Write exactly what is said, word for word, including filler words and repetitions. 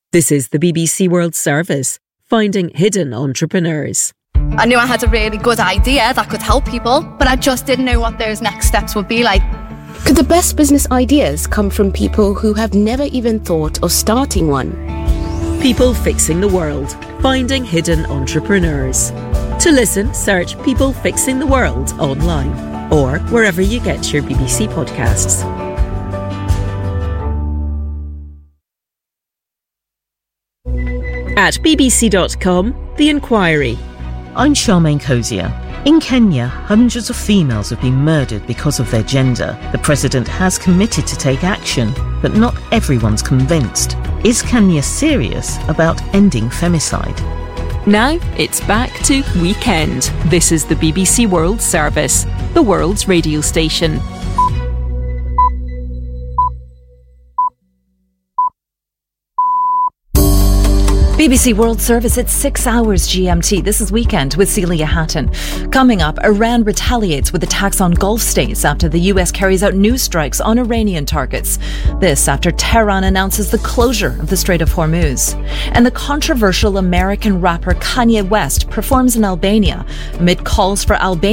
This is the B B C World Service, finding hidden entrepreneurs. I knew I had a really good idea that could help people, but I just didn't know what those next steps would be like. Could the best business ideas come from people who have never even thought of starting one? People Fixing the World, finding hidden entrepreneurs. To listen, search People Fixing the World online or wherever you get your B B C podcasts. At b b c dot com, The Inquiry. I'm Charmaine Cozier. In Kenya, hundreds of females have been murdered because of their gender. The president has committed to take action, but not everyone's convinced. Is Kenya serious about ending femicide? Now it's back to Weekend. This is the B B C World Service, the world's radio station. B B C World Service, it's six hours G M T. This is Weekend with Celia Hatton. Coming up, Iran retaliates with attacks on Gulf states after the U S carries out new strikes on Iranian targets. This after Tehran announces the closure of the Strait of Hormuz. And the controversial American rapper Kanye West performs in Albania amid calls for Albania